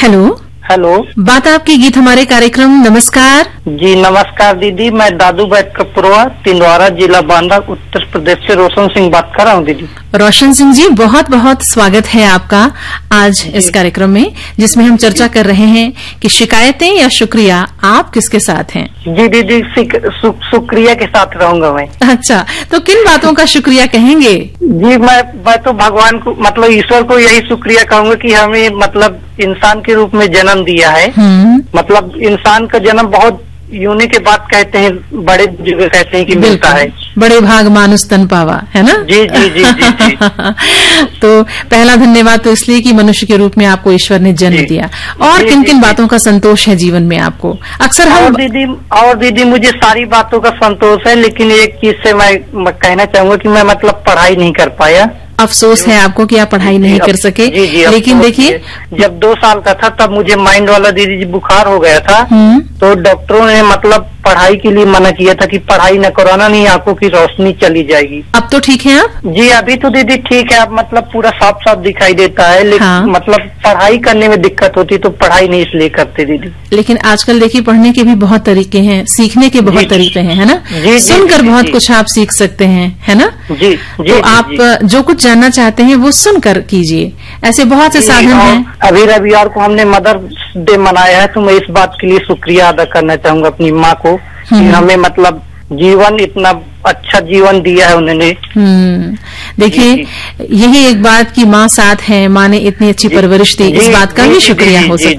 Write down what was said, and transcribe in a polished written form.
Hello. Hello. बात आपकी गीत हमारे कार्यक्रम। नमस्कार जी नमस्कार दीदी, मैं दादू बैठकपुरवा तिंदवारा जिला बांदा उत्तर प्रदेश से रोशन सिंह बात कर रहा हूँ दीदी। रोशन सिंह जी, बहुत बहुत स्वागत है आपका आज इस कार्यक्रम में, जिसमें हम चर्चा कर रहे हैं कि शिकायतें या शुक्रिया, आप किसके साथ हैं? जी दीदी, शुक्रिया के साथ रहूंगा मैं। अच्छा, तो किन बातों का शुक्रिया कहेंगे? जी मैं तो भगवान को मतलब ईश्वर को यही शुक्रिया कहूंगा कि हमें मतलब इंसान के रूप में जन्म दिया है। मतलब इंसान का जन्म बहुत यूनिक के बाद कहते हैं, बड़े बुजुर्ग कहते हैं कि मिलता है। बड़े भाग मानुष तन पावा, है ना? जी जी जी जी जी। तो पहला धन्यवाद तो इसलिए कि मनुष्य के रूप में आपको ईश्वर ने जन्म दिया। और किन किन बातों का संतोष है जीवन में आपको? अक्सर हम और दीदी मुझे सारी बातों का संतोष है, लेकिन एक चीज से मैं कहना चाहूंगा कि मैं मतलब पढ़ाई नहीं कर पाया। अफसोस है आपको कि आप पढ़ाई नहीं कर सके। लेकिन देखिए, जब 2 साल का था तब मुझे माइंड वाला दीदी जी बुखार हो गया था, तो डॉक्टरों ने मतलब पढ़ाई के लिए मना किया था कि पढ़ाई न कराना, नहीं आंखों की रोशनी चली जाएगी। अब तो ठीक है आप? जी अभी तो दीदी ठीक है, अब मतलब पूरा साफ साफ दिखाई देता है, लेकिन मतलब पढ़ाई करने में दिक्कत होती तो पढ़ाई नहीं इसलिए करते दीदी। लेकिन आजकल देखिए, पढ़ने के भी बहुत तरीके हैं, सीखने के बहुत तरीके हैं, है ना? सुनकर बहुत कुछ आप सीख सकते हैं, है ना? जी। तो आप जो कुछ जानना चाहते हैं वो सुनकर कीजिए। ऐसे बहुत से साधन हैं। अभी रविवार को हमने मदर्स डे मनाया है, तो मैं इस बात के लिए शुक्रिया अदा करना चाहूंगा अपनी माँ को कि हमें मतलब जीवन इतना अच्छा जीवन दिया है उन्होंने। देखिए, यही एक बात की माँ साथ है, माँ ने इतनी अच्छी परवरिश दी, इस बात का भी शुक्रिया हो सकता है।